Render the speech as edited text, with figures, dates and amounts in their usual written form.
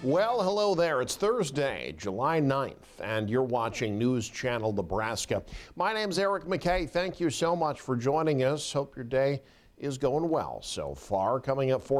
Well, hello there. It's Thursday, July 9th, and you're watching News Channel Nebraska. My name's Eric McKay. Thank you so much for joining us. Hope your day is going well so far. Coming up for